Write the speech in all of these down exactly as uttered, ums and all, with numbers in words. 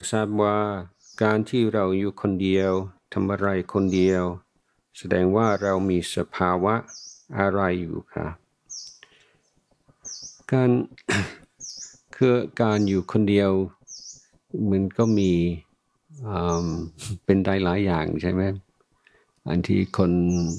ทราบว่าการที่เราอยู่คนเดียวทำอะไรคนเดียวแสดงว่าเรามีสภาวะอะไรอยู่ครับการ คือการอยู่คนเดียวมันก็มีเป็นได้หลายอย่างใช่ไหมอันที่คน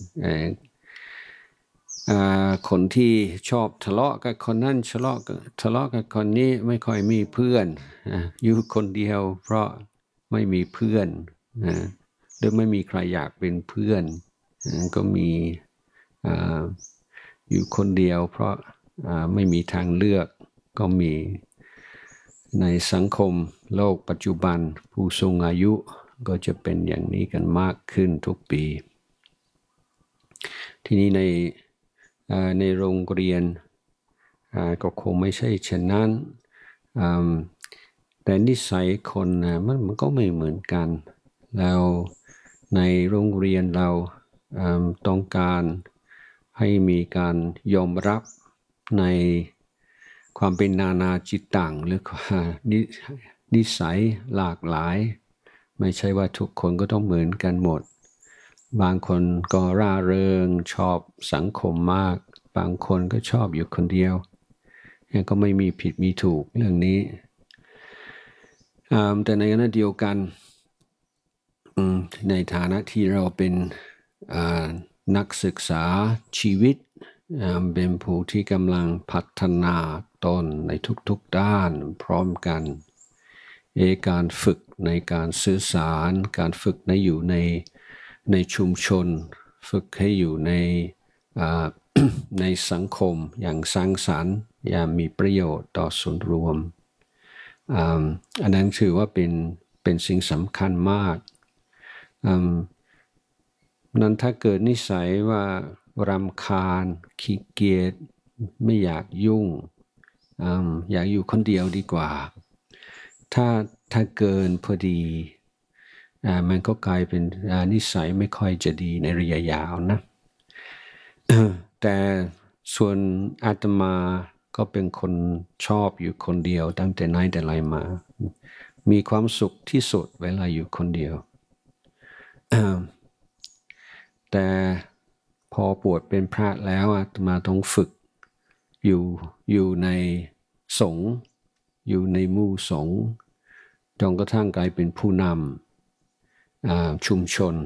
คนที่ชอบทะเลาะกับคนนั้นทะเลาะกับทะเลาะกับคนนี้ไม่ค่อยมีเพื่อนอยู่คนเดียวเพราะไม่มีเพื่อนหรือไม่มีใครอยากเป็นเพื่อนก็มีอยู่คนเดียวเพราะไม่มีทางเลือกก็มีในสังคมโลกปัจจุบันผู้สูงอายุก็จะเป็นอย่างนี้กันมากขึ้นทุกปีทีนี้ในในโรงเรียนก็คงไม่ใช่เช่นนั้นแต่นิสัยคนมันมันก็ไม่เหมือนกันแล้วในโรงเรียนเราต้องการให้มีการยอมรับในความเป็นนานาจิตตังหรือนิสัยหลากหลายไม่ใช่ว่าทุกคนก็ต้องเหมือนกันหมดบางคนก็ร่าเริงชอบสังคมมากบางคนก็ชอบอยู่คนเดียวก็ไม่มีผิดมีถูกเรื่องนี้แต่ในขณะเดียวกันในฐานะที่เราเป็นนักศึกษาชีวิตเป็นผู้ที่กำลังพัฒนาตนในทุกๆด้านพร้อมกันการฝึกในการสื่อสารการฝึกในอยู่ในในชุมชนฝึกให้อยู่ใน ในสังคมอย่างสร้างสรรค์อย่างมีประโยชน์ต่อส่วนรวมอันนั้นถือว่าเป็นเป็นสิ่งสำคัญมากนั้นถ้าเกิดนิสัยว่ารำคาญขี้เกียจไม่อยากยุ่งอยากอยู่คนเดียวดีกว่าถ้าถ้าเกินพอดีมันก็กลายเป็นนิสัยไม่ค่อยจะดีในระยะยาวนะแต่ส่วนอาตมาก็เป็นคนชอบอยู่คนเดียวตั้งแต่ไหนแต่ไรมามีความสุขที่สุดเวลาอยู่คนเดียวแต่พอปวดเป็นพระแล้วอาตมาต้องฝึกอยู่อยู่ในสงฆ์อยู่ในหมู่สงฆ์จนกระทั่งกลายเป็นผู้นำชุมชน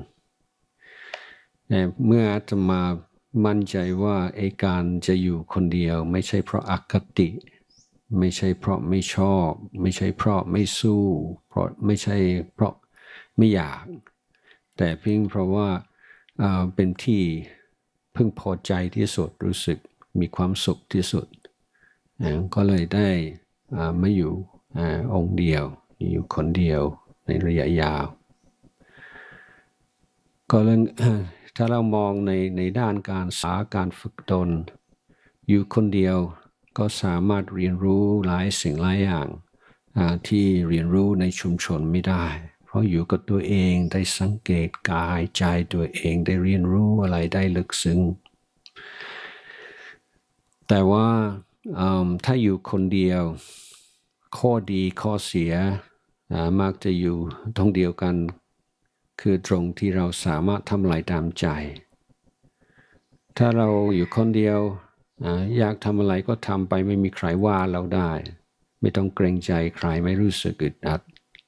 เมื่ออาตมามั่นใจว่าไอ้การจะอยู่คนเดียวไม่ใช่เพราะอคติไม่ใช่เพราะไม่ชอบไม่ใช่เพราะไม่สู้เพราะไม่ใช่เพราะไม่อยากแต่เพียงเพราะว่าเป็นที่พึงพอใจที่สุดรู้สึกมีความสุขที่สุดก็เลยได้มาอยู่องค์เดียวอยู่คนเดียวในระยะยาวก็เลยถ้าเรามองในในด้านการสาการฝึกตนอยู่คนเดียวก็สามารถเรียนรู้หลายสิ่งหลายอย่างที่เรียนรู้ในชุมชนไม่ได้เพราะอยู่กับตัวเองได้สังเกตกายใจตัวเองได้เรียนรู้อะไรได้ลึกซึ้งแต่ว่าถ้าอยู่คนเดียวข้อดีข้อเสียมักจะอยู่ตรงเดียวกันคือตรงที่เราสามารถทำอะไรตามใจถ้าเราอยู่คนเดียวอยากทำอะไรก็ทำไปไม่มีใครว่าเราได้ไม่ต้องเกรงใจใครไม่รู้สึกอึดอัด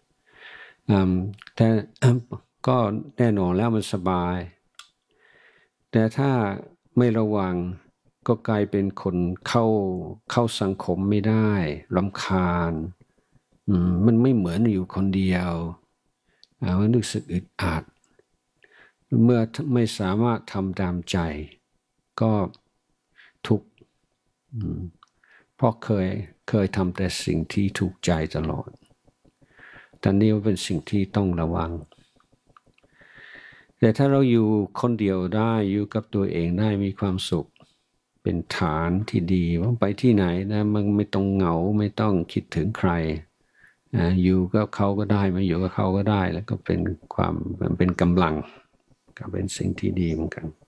แต่ก็แน่นอนแล้วมันสบายแต่ถ้าไม่ระวังก็กลายเป็นคนเข้าเข้าสังคมไม่ได้รำคาญมันไม่เหมือนอยู่คนเดียวมันรู้สึกอึดอัดเมื่อไม่สามารถทำตามใจก็ทุกข์เพราะเคยเคยทำแต่สิ่งที่ถูกใจตลอดแต่นี่เป็นสิ่งที่ต้องระวังแต่ถ้าเราอยู่คนเดียวได้อยู่กับตัวเองได้มีความสุขเป็นฐานที่ดีว่าไปที่ไหนนะมันไม่ต้องเหงาไม่ต้องคิดถึงใครอยู่กับเขาก็ได้ไม่อยู่กับเขาก็ได้แล้วก็เป็นความเป็นกำลังก็เป็นสิ่งที่ดีเหมือนกัน